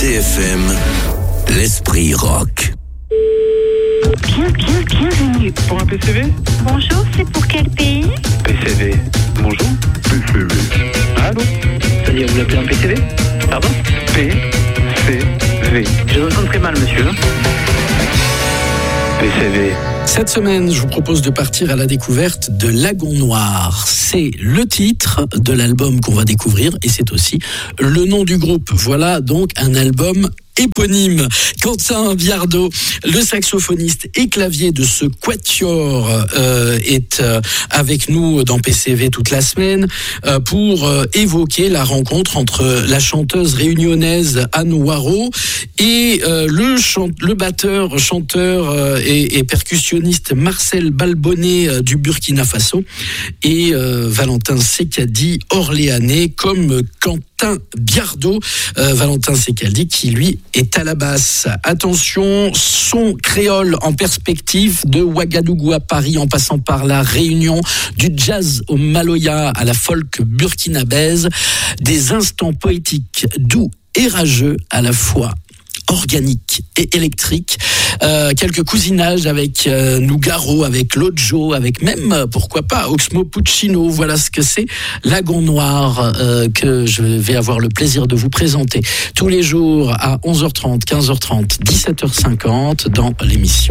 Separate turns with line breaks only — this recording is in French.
CFM, l'esprit rock.
Bienvenue.
Pour un PCV ?
Bonjour, c'est pour quel pays ?
PCV. Bonjour. PCV. Allô ?
C'est-à-dire, vous l'appelez un PCV ?
Pardon ? PCV.
Je vous entends très mal, monsieur.
PCV.
Cette semaine, je vous propose de partir à la découverte de Lagon Noir. C'est le titre de l'album qu'on va découvrir et c'est aussi le nom du groupe. Voilà donc un album éponyme. Quentin Biardot, le saxophoniste et clavier de ce quatuor, est avec nous dans PCV toute la semaine pour évoquer la rencontre entre la chanteuse réunionnaise Anne Waro et le batteur, chanteur et percussionniste Marcel Balbonnet du Burkina Faso et Valentin Secaldi, orléanais, comme Quentin Biardot. Valentin Secaldi qui lui est à la basse. Attention, son créole en perspective, de Ouagadougou à Paris en passant par la Réunion, du jazz au maloya à la folk burkinabèse, des instants poétiques doux et rageux à la fois, organique et électrique, quelques cousinages avec Nougaro, avec Lodjo, avec même, pourquoi pas, Oxmo Puccino. Voilà ce que c'est Lagon Noir, que je vais avoir le plaisir de vous présenter tous les jours à 11h30, 15h30, 17h50 dans l'émission